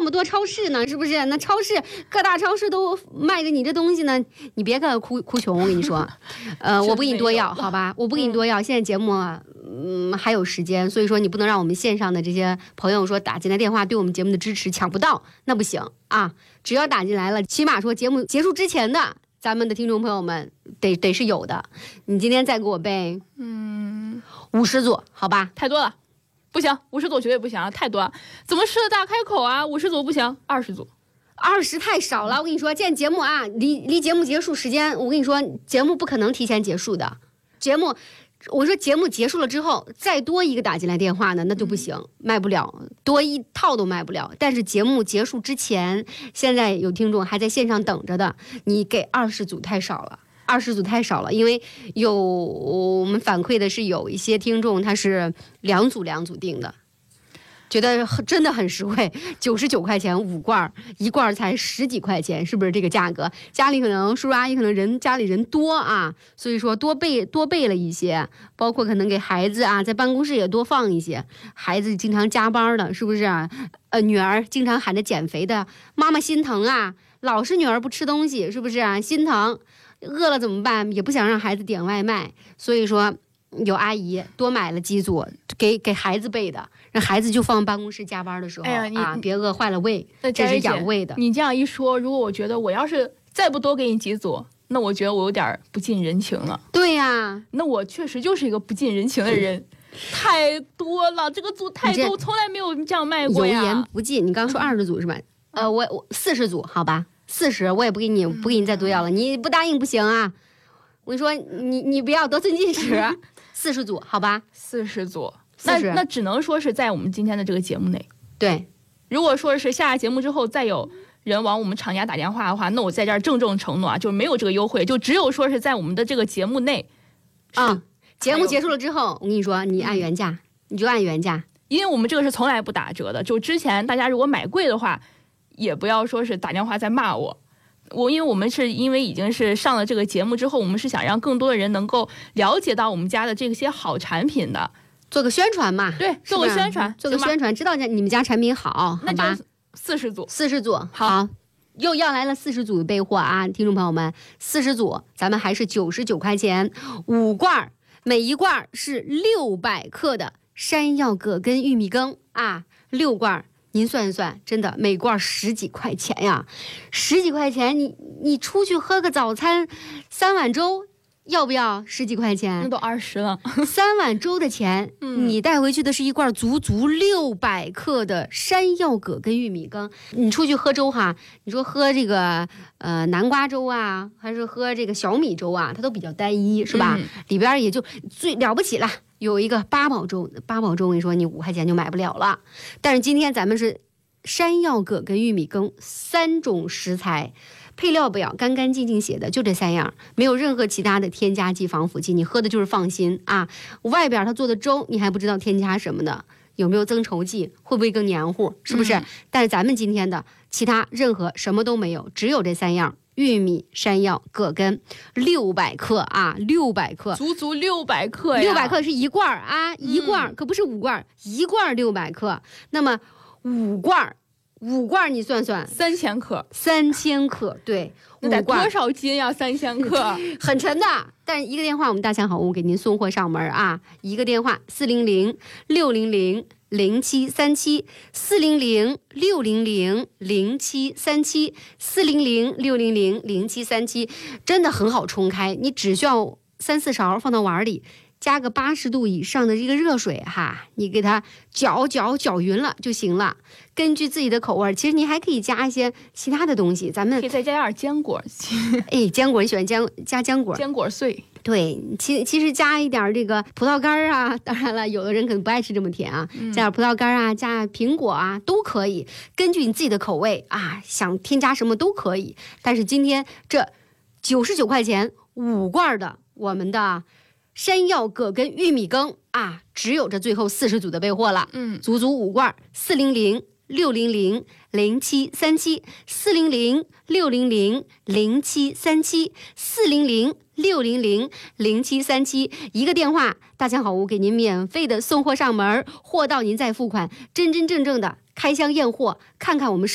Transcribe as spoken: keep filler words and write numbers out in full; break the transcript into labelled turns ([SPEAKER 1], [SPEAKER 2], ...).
[SPEAKER 1] 么多超市呢？是不是？那超市各大超市都卖着你这东西呢，你别跟哭哭穷，我跟你说，呃，我不给你多要，好吧？我不给你多要。现在节目啊，嗯，还有时间，所以说你不能让我们线上的这些朋友说打进来电话对我们节目的支持抢不到，那不行啊！只要打进来了，起码说节目结束之前的，咱们的听众朋友们得得是有的。你今天再给我背，嗯，五十组，好吧？
[SPEAKER 2] 太多了。不行，五十组绝对不行，太多了，怎么狮子大开口啊？五十组不行，二十组，
[SPEAKER 1] 二十太少了。我跟你说，现在节目啊，离离节目结束时间，我跟你说，节目不可能提前结束的。节目，我说节目结束了之后，再多一个打进来电话呢，那就不行，嗯、卖不了，多一套都卖不了。但是节目结束之前，现在有听众还在线上等着的，你给二十组太少了。二十组太少了，因为有我们反馈的是有一些听众他是两组两组订的，觉得真的很实惠，九十九块钱五罐，一罐才十几块钱，是不是这个价格？家里可能叔叔阿姨可能人家里人多啊，所以说多备多备了一些，包括可能给孩子啊在办公室也多放一些，孩子经常加班的，是不是啊？呃，女儿经常喊着减肥的，妈妈心疼啊，老是女儿不吃东西，是不是啊？心疼。饿了怎么办？也不想让孩子点外卖，所以说有阿姨多买了几组给给孩子备的，让孩子就放办公室加班的时候、哎、呀啊，别饿坏了胃。这是养胃的。
[SPEAKER 2] 你这样一说，如果我觉得我要是再不多给你几组，那我觉得我有点不近人情了。
[SPEAKER 1] 对呀、啊，
[SPEAKER 2] 那我确实就是一个不近人情的人。太多了，这个组太多，我从来没有这样卖过呀。
[SPEAKER 1] 油盐不进，你刚说二十组是吧？嗯、呃，我我四十组，好吧。四十，我也不给你，不给你再多要了。你不答应不行啊！我跟你说，你你不要得寸进尺。四十组，好吧？
[SPEAKER 2] 四十组，那那只能说是在我们今天的这个节目内。
[SPEAKER 1] 对，
[SPEAKER 2] 如果说是下节目之后再有人往我们厂家打电话的话，那我在这儿郑重承诺啊，就是没有这个优惠，就只有说是在我们的这个节目内。
[SPEAKER 1] 啊，节目结束了之后，我跟你说，你按原价，你就按原价，
[SPEAKER 2] 因为我们这个是从来不打折的。就之前大家如果买贵的话。也不要说是打电话在骂我，我因为我们是因为已经是上了这个节目之后，我们是想让更多的人能够了解到我们家的这些好产品的，
[SPEAKER 1] 做个宣传嘛。
[SPEAKER 2] 对，做个宣传，
[SPEAKER 1] 做个宣传，知道你们家产品好，好吧？
[SPEAKER 2] 四十组，
[SPEAKER 1] 四十组，好，
[SPEAKER 2] 好
[SPEAKER 1] 又要来了四十组的备货啊，听众朋友们，四十组，咱们还是九十九块钱五罐，每一罐是六百克的山药葛根玉米羹啊，六罐。您算一算，真的每罐十几块钱呀，十几块钱，你你出去喝个早餐，三碗粥要不要？十几块钱，
[SPEAKER 2] 那都二十了。
[SPEAKER 1] 三碗粥的钱，嗯、你带回去的是一罐足足六百克的山药葛根玉米羹。你出去喝粥哈，你说喝这个呃南瓜粥啊，还是喝这个小米粥啊，它都比较单一，是吧？嗯、里边也就最了不起了。有一个八宝粥，八宝粥我跟你说，你五块钱就买不了了。但是今天咱们是山药葛根玉米羹三种食材，配料表干干净净写的，就这三样，没有任何其他的添加剂、防腐剂，你喝的就是放心啊。外边他做的粥，你还不知道添加什么的，有没有增稠剂，会不会更黏糊，是不是？嗯、但是咱们今天的其他任何什么都没有，只有这三样。玉米、山药、葛根，六百克啊，六百克，
[SPEAKER 2] 足足六百克呀！
[SPEAKER 1] 六百克是一罐啊，一罐、嗯、可不是五罐，一罐六百克。那么五罐，五罐你算算，
[SPEAKER 2] 三千克，
[SPEAKER 1] 三千克，对，
[SPEAKER 2] 那得多少斤呀？三千克，
[SPEAKER 1] 很沉的。但一个电话，我们大强好物给您送货上门啊！一个电话，四零零六零零。零七三七四零零六零零零七三七四零零六零零零七三七，真的很好冲开，你只需要三四勺放到碗里，加个八十度以上的这个热水哈，你给它搅搅搅匀了就行了。根据自己的口味，其实你还可以加一些其他的东西，咱们
[SPEAKER 2] 可以再加点坚果。
[SPEAKER 1] 哎，坚果你喜欢坚加坚果？
[SPEAKER 2] 坚果碎。
[SPEAKER 1] 对，其其实加一点这个葡萄干啊，当然了，有的人可能不爱吃这么甜啊，加点葡萄干啊，加苹果啊，都可以，根据你自己的口味啊，想添加什么都可以。但是今天这九十九块钱五罐的我们的山药葛根玉米羹啊，只有这最后四十组的备货了，嗯，足足五罐，四零零六零零零七三七四零零六零零零七三七四零零六零零零七三七，一个电话，大强好物给您免费的送货上门，货到您再付款，真真正正的开箱验货，看看我们